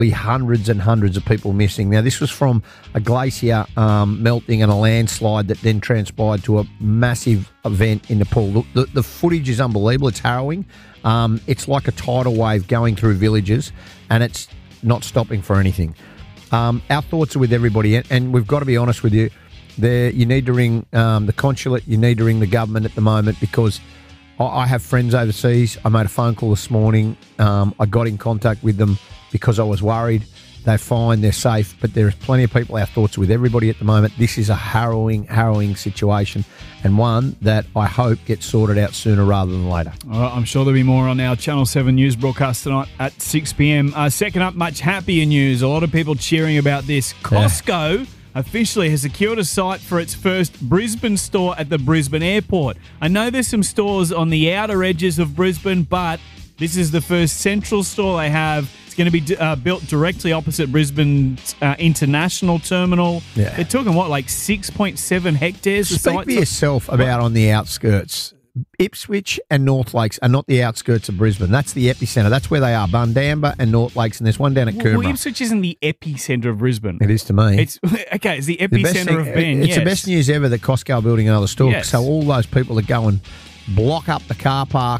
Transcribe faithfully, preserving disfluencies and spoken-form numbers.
hundreds and hundreds of people missing. Now, this was from a glacier um, melting and a landslide that then transpired to a massive event in Nepal. Look, the, the footage is unbelievable. It's harrowing. Um, it's like a tidal wave going through villages, and it's not stopping for anything. Um, our thoughts are with everybody, and, and we've got to be honest with you. There, you need to ring um, the consulate. You need to ring the government at the moment, because I, I have friends overseas. I made a phone call this morning. Um, I got in contact with them because I was worried. They're fine, they're safe, but there's plenty of people. Our thoughts are with everybody at the moment. This is a harrowing, harrowing situation, and one that I hope gets sorted out sooner rather than later. All right, I'm sure there'll be more on our Channel seven News broadcast tonight at six p.m. Uh, second up, much happier news. A lot of people cheering about this. Costco yeah. officially has secured a site for its first Brisbane store at the Brisbane airport. I know there's some stores on the outer edges of Brisbane, but this is the first central store they have. It's going to be uh, built directly opposite Brisbane's uh, International Terminal. Yeah. They're talking, what, like six point seven hectares? Speak for yourself about on the outskirts. Ipswich and North Lakes are not the outskirts of Brisbane. That's the epicentre. That's where they are, Bundamba and North Lakes, and there's one down at well, Coomera. Well, Ipswich isn't the epicentre of Brisbane. It is to me. It's okay, it's the epicentre of Ben, It's yes. the best news ever that Costco are building another store. Yes. So all those people that go and block up the car park